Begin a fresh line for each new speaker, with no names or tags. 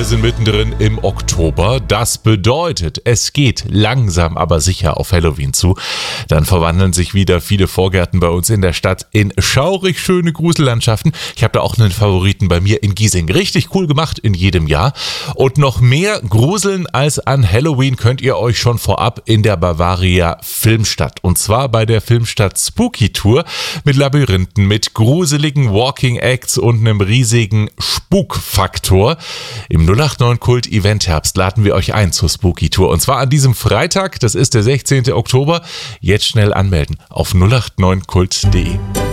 sind mittendrin im Oktober. Das bedeutet, es geht langsam aber sicher auf Halloween zu. Dann verwandeln sich wieder viele Vorgärten bei uns in der Stadt in schaurig schöne Grusellandschaften. Ich habe da auch einen Favoriten bei mir in Giesing. Richtig cool gemacht in jedem Jahr. Und noch mehr Gruseln als an Halloween könnt ihr euch schon vorab in der Bavaria Filmstadt. Und zwar bei der Filmstadt Spooky Tour mit Labyrinthen, mit gruseligen Walking Acts und einem riesigen Spukfaktor. Im 089 Kult Event Herbst laden wir euch ein zur Spooky Tour. Und zwar an diesem Freitag, das ist der 16. Oktober. Jetzt schnell anmelden auf 089kult.de.